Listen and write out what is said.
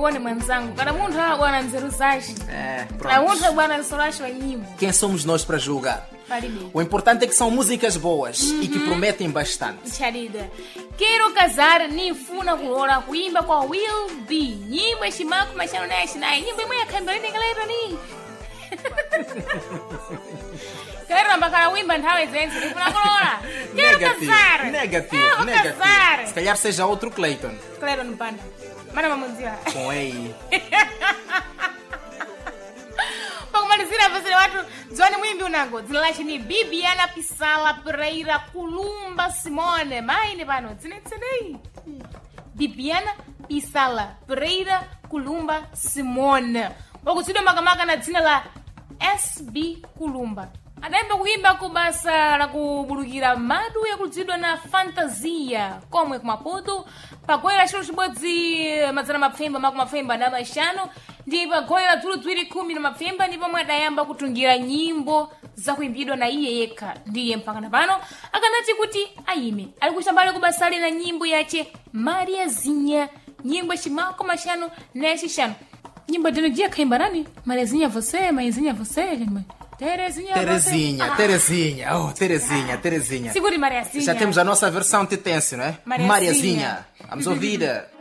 uone mwenzangu, cada mundo bwana nzeru zashi. Pronto. Na mundo bwana solashi wa nyimbo. Quem somos nós para julgar? Paribe. O importante é que são músicas boas e que prometem bastante. Charida. Quero casar ni funa kuora kuimba kwa Will B. Nyimbo shimako mashano na shina. Nyimbo imwe ya kambeleni kalero ni. Quero ambakara wimba nthawe zenzi kufuna kuora. Quero casar. Negativo. Casar. Se calhar seja outro Clayton. Claro no panda. Mana mamunzia. Com aí. Pakumalizira vazile watu dzwani mwimbi unango dzinilashi ni Bibiana Pisala Pereira Kulumba Simone maine pano dzinetsenei Bibiana Pisala Pereira Kulumba Simone wakutsidwa makamaka na dzina la SB Kulumba adayamba kuimba kubasa la kubulukira madu yakudzidwa na Fantasia komwe kumaputu pakwera chiro chibodzi madzana mapfemba makumapfemba na maxano ndi pagoera tulo twiri 10 na mapfemba ndipo mwadayamba kutungira nyimbo za kuimbidwa na iye yekha ndiye mpaka na pano akanati kuti ayime ali kuchambale kubasali na nyimbo yache Mariazinha nyimbo chimako mashano na chishano nyimbo dino dia kaimba nani Mariazinha você Mariazinha você Terezinha. Oh, Terezinha. Segure Mariazinha. Já temos a nossa versão tetense, não é? Mariazinha. Vamos ouvir.